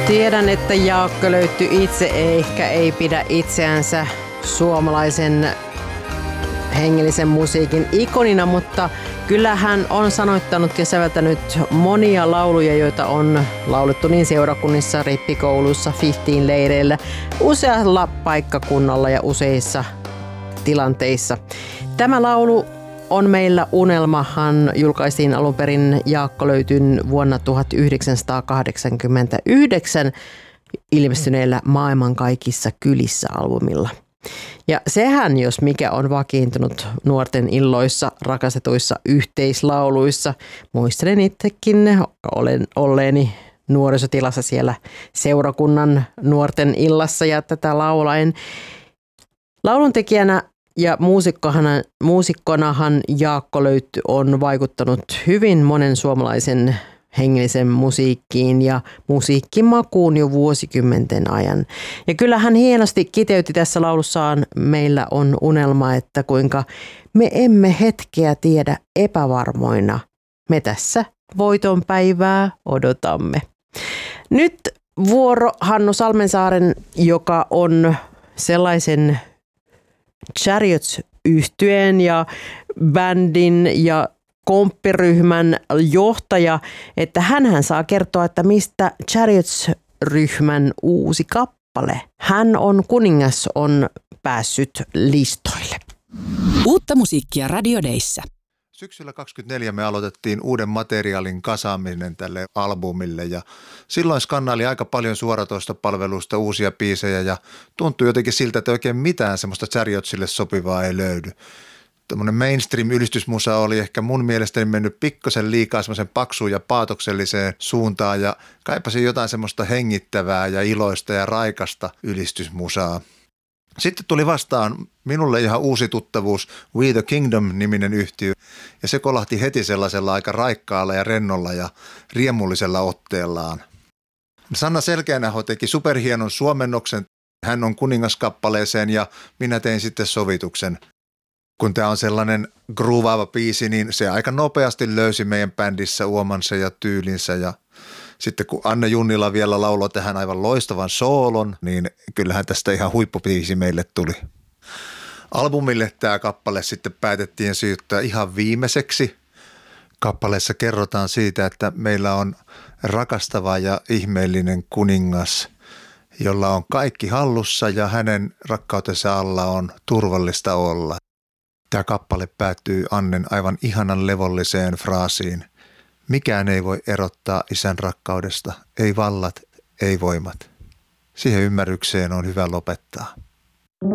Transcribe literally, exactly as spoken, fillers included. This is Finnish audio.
Tiedän, että Jaakko Löyty itse ehkä ei pidä itseänsä suomalaisen hengellisen musiikin ikonina, mutta kyllä hän on sanoittanut ja säveltänyt monia lauluja, joita on laulettu niin seurakunnissa, rippikouluissa, fifteen-leireillä, usealla paikkakunnalla ja useissa tilanteissa. Tämä laulu on meillä Unelmahan julkaistiin alun perin Jaakko Löytyn vuonna tuhatyhdeksänsataakahdeksankymmentäyhdeksän ilmestyneellä Maailman kaikissa kylissä -albumilla. Ja sehän, jos mikä, on vakiintunut nuorten illoissa, rakastetuissa yhteislauluissa. Muistelen itsekin olen olleeni nuorisotilassa siellä seurakunnan nuorten illassa ja tätä laulaen. Lauluntekijänä ja muusikkonahan Jaakko Löyty on vaikuttanut hyvin monen suomalaisen hengellisen musiikkiin ja musiikkimakuun jo vuosikymmenten ajan. Ja kyllä hän hienosti kiteytti tässä laulussaan Meillä on unelma, että kuinka me emme hetkeä tiedä epävarmoina. Me tässä voiton päivää odotamme. Nyt vuoro Hannu Salmensaaren, joka on sellaisen Chariots-yhtyeen ja bändin ja komppiryhmän johtaja, että hänhän saa kertoa, että mistä Chariots-ryhmän uusi kappale. Hän on kuningas on päässyt listoille. Uutta musiikkia Radio Dayssä. Syksyllä kaksikymmentäneljä me aloitettiin uuden materiaalin kasaaminen tälle albumille ja silloin skannaili aika paljon suoratoistopalveluista uusia biisejä ja tuntui jotenkin siltä, että oikein mitään semmoista Chariotsille sopivaa ei löydy. Tämmöinen mainstream-ylistysmusa oli ehkä mun mielestäni mennyt pikkasen liikaa semmoisen paksuun ja paatokselliseen suuntaan ja kaipasin jotain semmoista hengittävää ja iloista ja raikasta ylistysmusaa. Sitten tuli vastaan minulle ihan uusi tuttavuus We the Kingdom-niminen yhtye ja se kolahti heti sellaisella aika raikkaalla ja rennolla ja riemullisella otteellaan. Sanna Selkeänäho teki superhienon suomennoksen, hän on kuningaskappaleeseen ja minä tein sitten sovituksen. Kun tämä on sellainen groovaava biisi, niin se aika nopeasti löysi meidän bändissä uomansa ja tyylinsä. Ja sitten kun Anne Junnila vielä lauloi tähän aivan loistavan soolon, niin kyllähän tästä ihan huippubiisi meille tuli. Albumille tämä kappale sitten päätettiin syyttää ihan viimeiseksi. Kappaleessa kerrotaan siitä, että meillä on rakastava ja ihmeellinen kuningas, jolla on kaikki hallussa ja hänen rakkautensa alla on turvallista olla. Tämä kappale päättyy Annen aivan ihanan levolliseen fraasiin. Mikään ei voi erottaa isän rakkaudesta, ei vallat, ei voimat. Siihen ymmärrykseen on hyvä lopettaa.